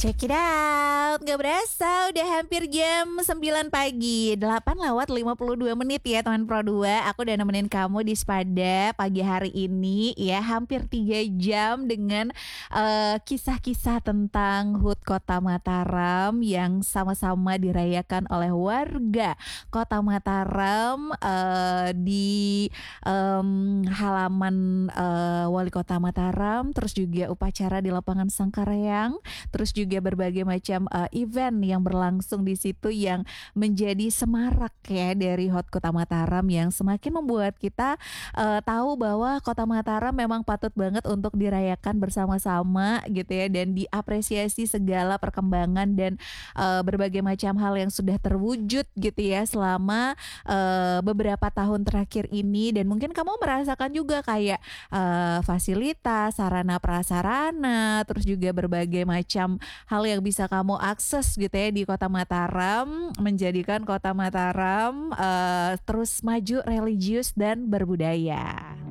Check it out, gak berasa udah hampir jam 9 pagi 8 lewat 52 menit ya teman Pro 2. Aku udah nemenin kamu di Spada pagi hari ini ya. Hampir 3 jam dengan kisah-kisah tentang HUT Kota Mataram yang sama-sama dirayakan oleh warga Kota Mataram di halaman Wali Kota Mataram. Terus juga upacara di lapangan Sangkareang. Terus juga berbagai macam event yang berlangsung di situ yang menjadi semarak ya dari HUT Kota Mataram yang semakin membuat kita tahu bahwa Kota Mataram memang patut banget untuk dirayakan bersama-sama gitu ya, dan diapresiasi segala perkembangan dan berbagai macam hal yang sudah terwujud gitu ya selama beberapa tahun terakhir ini. Dan mungkin kamu merasakan juga kayak fasilitas, sarana prasarana, terus juga berbagai macam hal yang bisa kamu akses gitu ya di Kota Mataram, menjadikan Kota Mataram terus maju, religius dan berbudaya.